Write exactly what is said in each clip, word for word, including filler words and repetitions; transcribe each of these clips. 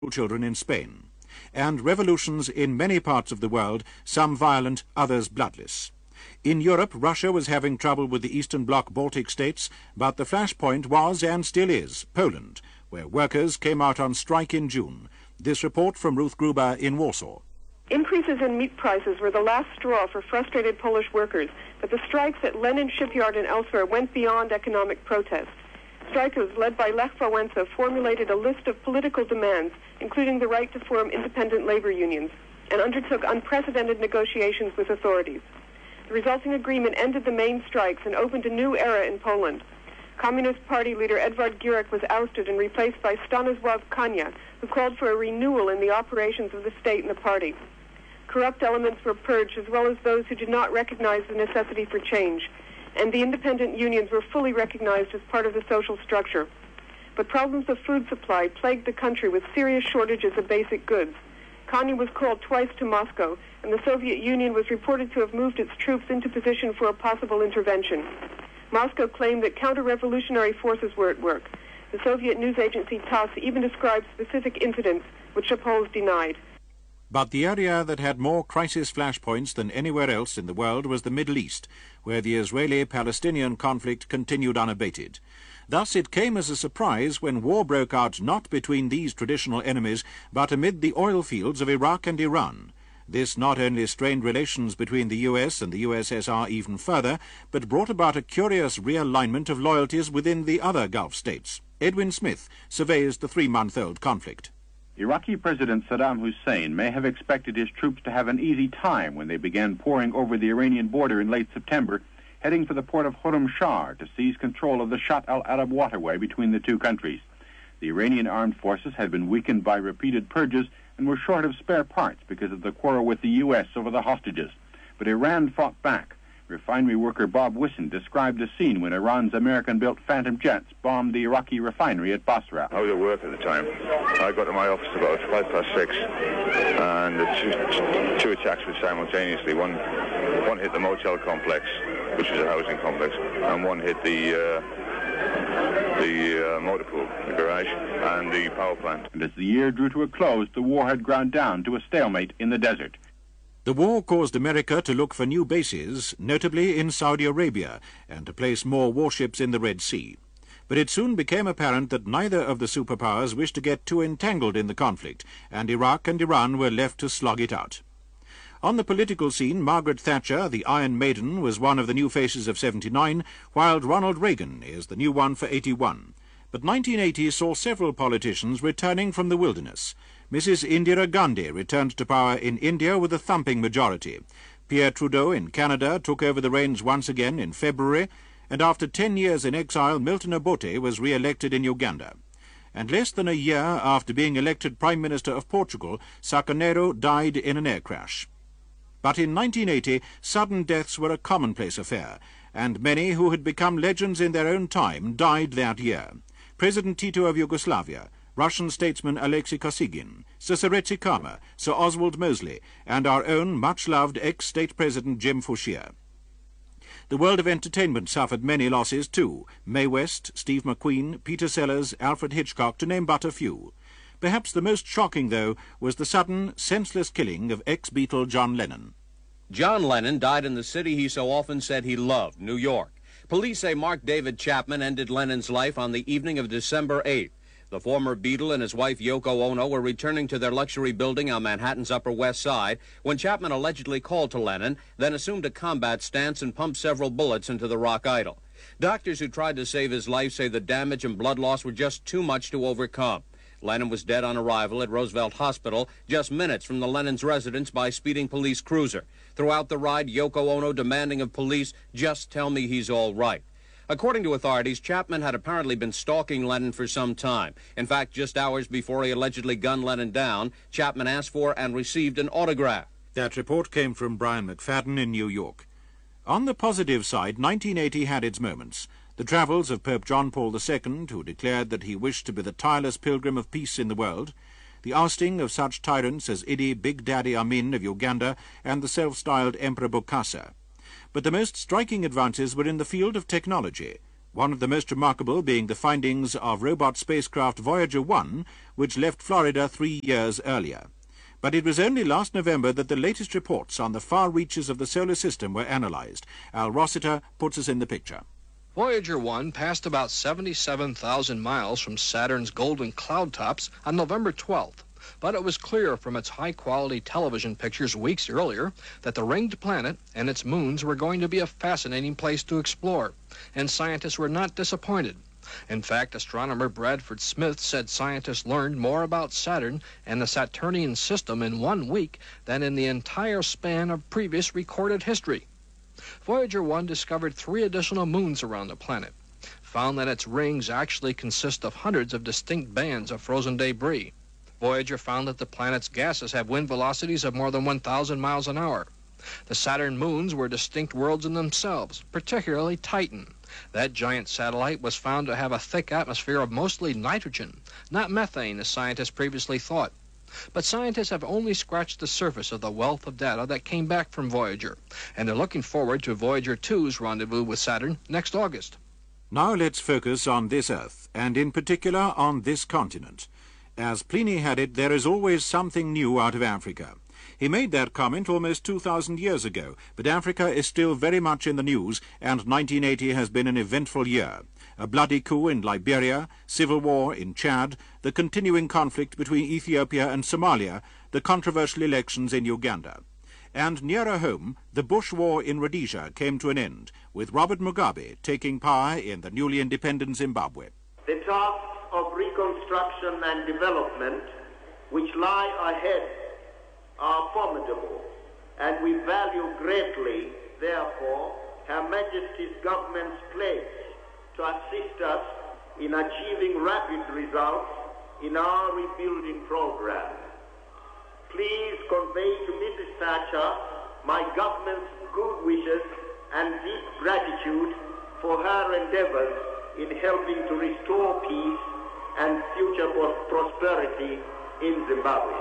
children in Spain, and revolutions in many parts of the world, some violent, others bloodless. In Europe, Russia was having trouble with the Eastern Bloc Baltic states, but the flashpoint was, and still is, Poland, where workers came out on strike in June. This report from Ruth Gruber in Warsaw. Increases in meat prices were the last straw for frustrated Polish workers, but the strikes at Lenin shipyard and elsewhere went beyond economic protest. Strikers led by Lech Wałęsa formulated a list of political demands, including the right to form independent labor unions, and undertook unprecedented negotiations with authorities. The resulting agreement ended the main strikes and opened a new era in Poland. Communist Party leader Edward Gierek was ousted and replaced by Stanisław Kania, who called for a renewal in the operations of the state and the party. Corrupt elements were purged, as well as those who did not recognize the necessity for change, and the independent unions were fully recognized as part of the social structure. But problems of food supply plagued the country with serious shortages of basic goods. Kania was called twice to Moscow, and the Soviet Union was reported to have moved its troops into position for a possible intervention. Moscow claimed that counter-revolutionary forces were at work. The Soviet news agency TASS even described specific incidents, which the Poles denied. But the area that had more crisis flashpoints than anywhere else in the world was the Middle East, where the Israeli-Palestinian conflict continued unabated. Thus it came as a surprise when war broke out not between these traditional enemies, but amid the oil fields of Iraq and Iran. This not only strained relations between the U S and the U S S R even further, but brought about a curious realignment of loyalties within the other Gulf states. Edwin Smith surveys the three-month-old conflict. Iraqi President Saddam Hussein may have expected his troops to have an easy time when they began pouring over the Iranian border in late September, heading for the port of Khorramshahr to seize control of the Shatt al-Arab waterway between the two countries. The Iranian armed forces had been weakened by repeated purges and were short of spare parts because of the quarrel with the U S over the hostages. But Iran fought back. Refinery worker Bob Wisson described a scene when Iran's American-built Phantom jets bombed the Iraqi refinery at Basra. I was at work at the time. I got to my office about five past six, and the two, two attacks were simultaneously. One, one hit the motel complex, which was a housing complex, and one hit the uh, the uh, motor pool, the garage, and the power plant. And as the year drew to a close, the war had ground down to a stalemate in the desert. The war caused America to look for new bases, notably in Saudi Arabia, and to place more warships in the Red Sea. But it soon became apparent that neither of the superpowers wished to get too entangled in the conflict, and Iraq and Iran were left to slog it out. On the political scene, Margaret Thatcher, the Iron Maiden, was one of the new faces of seventy-nine, while Ronald Reagan is the new one for eighty-one. But nineteen eighty saw several politicians returning from the wilderness. Missus Indira Gandhi returned to power in India with a thumping majority. Pierre Trudeau in Canada took over the reins once again in February, and after ten years in exile, Milton Obote was re-elected in Uganda. And less than a year after being elected Prime Minister of Portugal, Saconero died in an air crash. But in nineteen eighty, sudden deaths were a commonplace affair, and many who had become legends in their own time died that year. President Tito of Yugoslavia, Russian statesman Alexei Kosygin, Sir Seretse Khama, Sir Oswald Mosley, and our own much-loved ex-state president Jim Fauchier. The world of entertainment suffered many losses too. Mae West, Steve McQueen, Peter Sellers, Alfred Hitchcock, to name but a few. Perhaps the most shocking, though, was the sudden, senseless killing of ex-Beatle John Lennon. John Lennon died in the city he so often said he loved, New York. Police say Mark David Chapman ended Lennon's life on the evening of December eighth. The former Beatle and his wife Yoko Ono were returning to their luxury building on Manhattan's Upper West Side when Chapman allegedly called to Lennon, then assumed a combat stance and pumped several bullets into the rock idol. Doctors who tried to save his life say the damage and blood loss were just too much to overcome. Lennon was dead on arrival at Roosevelt Hospital, just minutes from the Lennon's residence by speeding police cruiser. Throughout the ride, Yoko Ono demanding of police, just tell me he's all right. According to authorities, Chapman had apparently been stalking Lennon for some time. In fact, just hours before he allegedly gunned Lennon down, Chapman asked for and received an autograph. That report came from Brian McFadden in New York. On the positive side, nineteen eighty had its moments. The travels of Pope John Paul the Second, who declared that he wished to be the tireless pilgrim of peace in the world, the ousting of such tyrants as Idi Big Daddy Amin of Uganda and the self-styled Emperor Bokassa. But the most striking advances were in the field of technology. one of the most remarkable being the findings of robot spacecraft Voyager one, which left Florida three years earlier. But it was only last November that the latest reports on the far reaches of the solar system were analyzed. Al Rossiter puts us in the picture. Voyager one passed about seventy-seven thousand miles from Saturn's golden cloud tops on November twelfth, but it was clear from its high-quality television pictures weeks earlier that the ringed planet and its moons were going to be a fascinating place to explore, and scientists were not disappointed. In fact, astronomer Bradford Smith said scientists learned more about Saturn and the Saturnian system in one week than in the entire span of previous recorded history. Voyager one discovered three additional moons around the planet, found that its rings actually consist of hundreds of distinct bands of frozen debris. Voyager found that the planet's gases have wind velocities of more than one thousand miles an hour. The Saturn moons were distinct worlds in themselves, particularly Titan. That giant satellite was found to have a thick atmosphere of mostly nitrogen, not methane as scientists previously thought. But scientists have only scratched the surface of the wealth of data that came back from Voyager, and they're looking forward to Voyager two's rendezvous with Saturn next August. Now let's focus on this Earth, and in particular on this continent. As Pliny had it, there is always something new out of Africa. He made that comment almost two thousand years ago, but Africa is still very much in the news, and nineteen eighty has been an eventful year. A bloody coup in Liberia, civil war in Chad, the continuing conflict between Ethiopia and Somalia, the controversial elections in Uganda. And nearer home, the Bush War in Rhodesia came to an end, with Robert Mugabe taking power in the newly independent Zimbabwe. The tasks of reconstruction and development which lie ahead are formidable, and we value greatly, therefore, Her Majesty's government's pledge to assist us in achieving rapid results in our rebuilding program. Please convey to Missus Thatcher my government's good wishes and deep gratitude for her endeavors in helping to restore peace and future prosperity in Zimbabwe.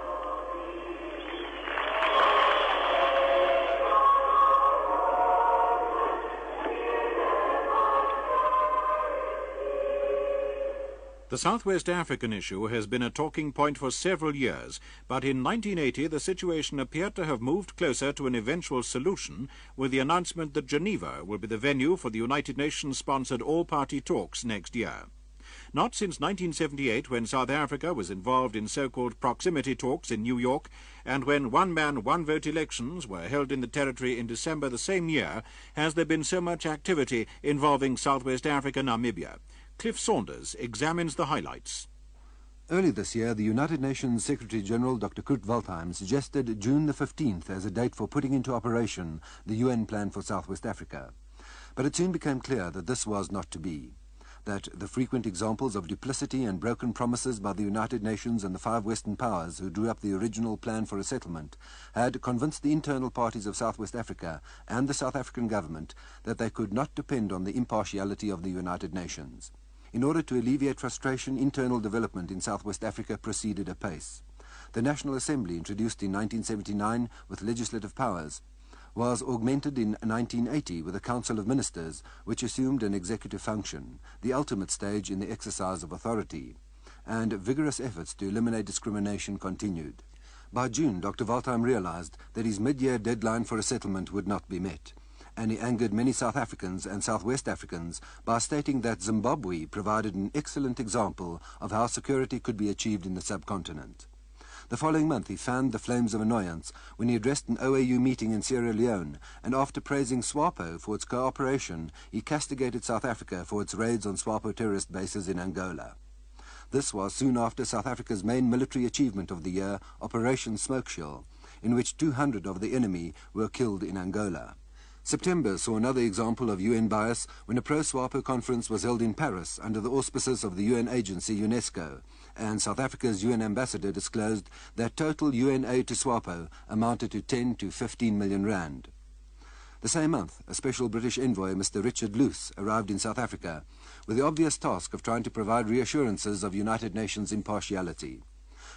The Southwest African issue has been a talking point for several years, but in nineteen eighty the situation appeared to have moved closer to an eventual solution with the announcement that Geneva will be the venue for the United Nations-sponsored all-party talks next year. Not since nineteen seventy-eight, when South Africa was involved in so-called proximity talks in New York, and when one-man, one-vote elections were held in the territory in December the same year, has there been so much activity involving Southwest Africa Namibia. Cliff Saunders examines the highlights. Early this year, the United Nations Secretary-General Doctor Kurt Waldheim suggested June the fifteenth as a date for putting into operation the U N plan for Southwest Africa. But it soon became clear that this was not to be, that the frequent examples of duplicity and broken promises by the United Nations and the five Western powers who drew up the original plan for a settlement had convinced the internal parties of Southwest Africa and the South African government that they could not depend on the impartiality of the United Nations. In order to alleviate frustration, internal development in Southwest Africa proceeded apace. The National Assembly, introduced in nineteen seventy-nine with legislative powers, was augmented in nineteen eighty with a Council of Ministers, which assumed an executive function, the ultimate stage in the exercise of authority, and vigorous efforts to eliminate discrimination continued. By June, Doctor Waldheim realized that his mid-year deadline for a settlement would not be met, and he angered many South Africans and Southwest Africans by stating that Zimbabwe provided an excellent example of how security could be achieved in the subcontinent. The following month he fanned the flames of annoyance when he addressed an O A U meeting in Sierra Leone, and after praising SWAPO for its cooperation, he castigated South Africa for its raids on SWAPO terrorist bases in Angola. This was soon after South Africa's main military achievement of the year, Operation Smokeshill, in which two hundred of the enemy were killed in Angola. September saw another example of U N bias when a pro-SWAPO conference was held in Paris under the auspices of the U N agency UNESCO, and South Africa's U N ambassador disclosed that total U N aid to SWAPO amounted to ten to fifteen million rand. The same month, a special British envoy, Mister Richard Luce, arrived in South Africa with the obvious task of trying to provide reassurances of United Nations impartiality.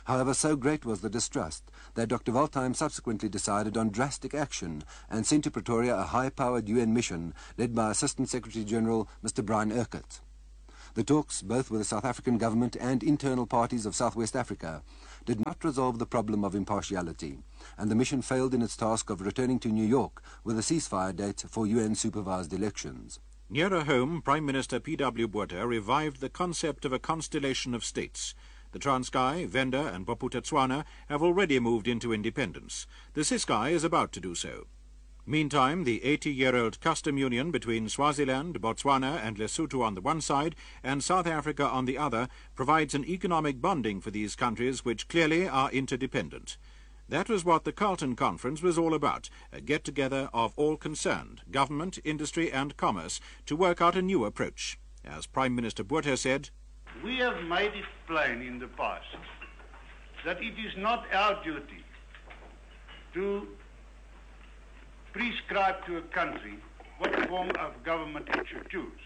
However, so great was the distrust that Doctor Waldheim subsequently decided on drastic action and sent to Pretoria a high-powered U N mission led by Assistant Secretary-General Mister Brian Urquhart. The talks, both with the South African government and internal parties of South West Africa, did not resolve the problem of impartiality, and the mission failed in its task of returning to New York with a ceasefire date for U N-supervised elections. Nearer home, Prime Minister P W Botha revived the concept of a constellation of states. The Transkei, Venda and Bophuthatswana have already moved into independence. The Ciskei is about to do so. Meantime, the eighty-year-old custom union between Swaziland, Botswana and Lesotho on the one side and South Africa on the other provides an economic bonding for these countries which clearly are interdependent. That was what the Carlton Conference was all about, a get-together of all concerned, government, industry and commerce, to work out a new approach. As Prime Minister Botha said, "We have made it plain in the past that it is not our duty to prescribe to a country what form of government it should choose.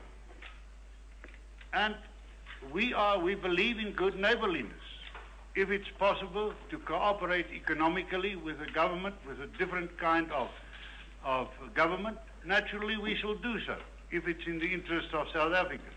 And we are, we believe in good neighborliness. If it's possible to cooperate economically with a government, with a different kind of, of government, naturally we shall do so, if it's in the interest of South Africa.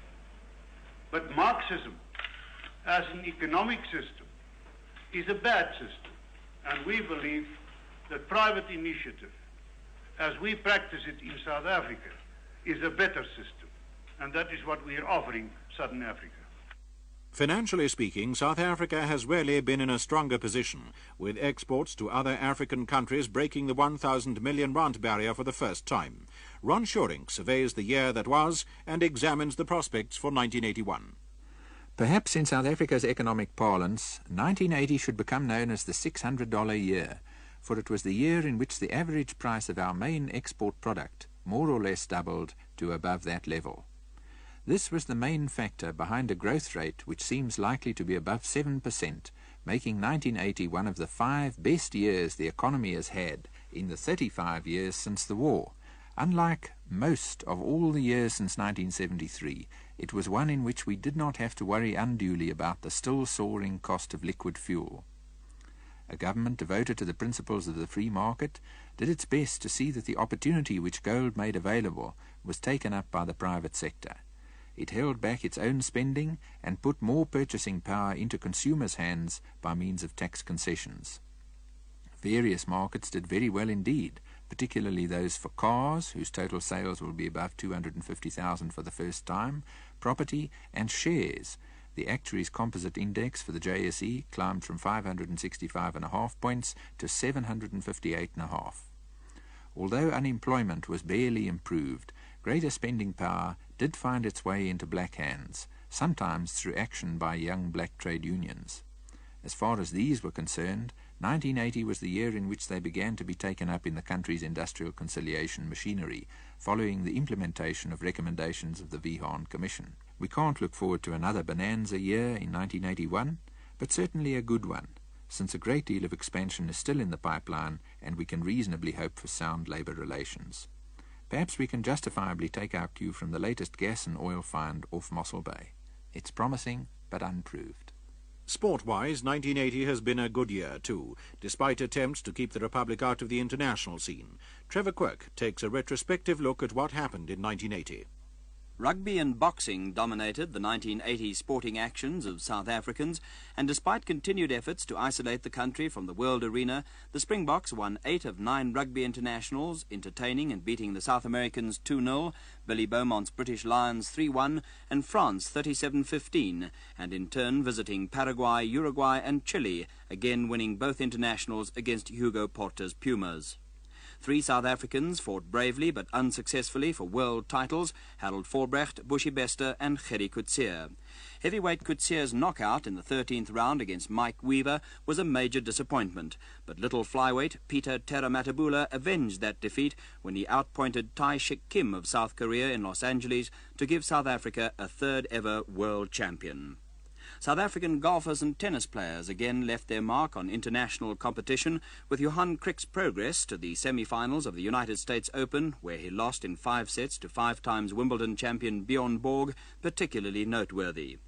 But Marxism, as an economic system, is a bad system, and we believe that private initiative, as we practice it in South Africa, is a better system, and that is what we are offering Southern Africa. Financially speaking, South Africa has rarely been in a stronger position, with exports to other African countries breaking the one thousand million rand barrier for the first time. Ron Shorink surveys the year that was and examines the prospects for nineteen eighty-one. Perhaps in South Africa's economic parlance, nineteen eighty should become known as the six hundred dollar year, for it was the year in which the average price of our main export product more or less doubled to above that level. This was the main factor behind a growth rate which seems likely to be above seven percent, making nineteen eighty one of the five best years the economy has had in the thirty-five years since the war. Unlike most of all the years since nineteen seventy-three, it was one in which we did not have to worry unduly about the still soaring cost of liquid fuel. A government devoted to the principles of the free market did its best to see that the opportunity which gold made available was taken up by the private sector. It held back its own spending and put more purchasing power into consumers' hands by means of tax concessions. Various markets did very well indeed, particularly those for cars, whose total sales will be above two hundred fifty thousand for the first time, property, and shares. The Actuaries Composite Index for the J S E climbed from five hundred sixty-five point five points to seven hundred fifty-eight point five. Although unemployment was barely improved, greater spending power did find its way into black hands, sometimes through action by young black trade unions. As far as these were concerned, nineteen eighty was the year in which they began to be taken up in the country's industrial conciliation machinery, following the implementation of recommendations of the Veehan Commission. We can't look forward to another bonanza year in nineteen eighty-one, but certainly a good one, since a great deal of expansion is still in the pipeline and we can reasonably hope for sound labour relations. Perhaps we can justifiably take our cue from the latest gas and oil find off Mossel Bay. It's promising, but unproved. Sport-wise, nineteen eighty has been a good year too, despite attempts to keep the Republic out of the international scene. Trevor Quirk takes a retrospective look at what happened in nineteen eighty. Rugby and boxing dominated the nineteen eighty sporting actions of South Africans, and despite continued efforts to isolate the country from the world arena, the Springboks won eight of nine rugby internationals, entertaining and beating the South Americans two nil, Billy Beaumont's British Lions three one, and France thirty-seven fifteen, and in turn visiting Paraguay, Uruguay and Chile, again winning both internationals against Hugo Porta's Pumas. Three South Africans fought bravely but unsuccessfully for world titles: Harold Vorbrecht, Bushy Bester and Gerrie Coetzee. Heavyweight Coetzee's knockout in the thirteenth round against Mike Weaver was a major disappointment, but little flyweight Peter Tera Matabula avenged that defeat when he outpointed Tai Shik Kim of South Korea in Los Angeles to give South Africa a third ever world champion. South African golfers and tennis players again left their mark on international competition, with Johan Kriek's progress to the semi-finals of the United States Open, where he lost in five sets to five times Wimbledon champion Bjorn Borg, particularly noteworthy.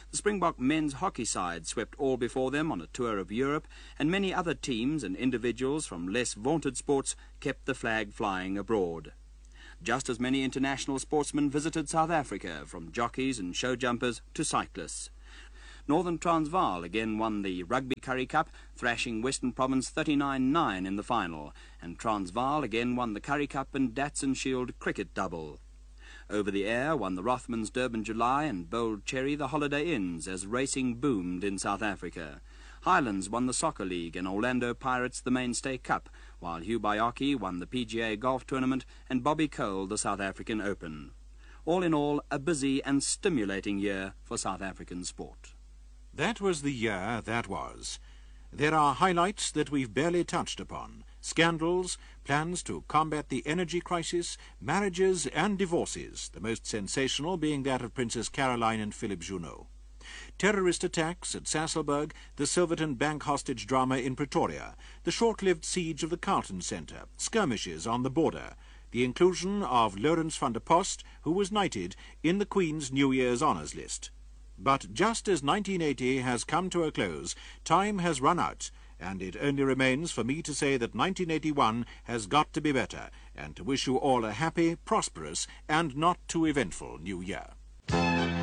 The Springbok men's hockey side swept all before them on a tour of Europe, and many other teams and individuals from less vaunted sports kept the flag flying abroad. Just as many international sportsmen visited South Africa, from jockeys and show jumpers to cyclists. Northern Transvaal again won the Rugby Currie Cup, thrashing Western Province thirty-nine nine in the final, and Transvaal again won the Currie Cup and Datsun Shield cricket double. Over the Air won the Rothmans Durban July and Bold Cherry the Holiday Inns as racing boomed in South Africa. Highlands won the Soccer League and Orlando Pirates the Mainstay Cup, while Hugh Baiocchi won the P G A Golf Tournament and Bobby Cole the South African Open. All in all, a busy and stimulating year for South African sport. That was the year that was. There are highlights that we've barely touched upon. Scandals, plans to combat the energy crisis, marriages and divorces, the most sensational being that of Princess Caroline and Philip Junot. Terrorist attacks at Sasolburg, the Silverton Bank hostage drama in Pretoria, the short-lived siege of the Carlton Centre, skirmishes on the border, the inclusion of Lawrence van der Post, who was knighted, in the Queen's New Year's Honours List. But just as nineteen eighty has come to a close, time has run out, and it only remains for me to say that nineteen eighty-one has got to be better, and to wish you all a happy, prosperous, and not too eventful New Year.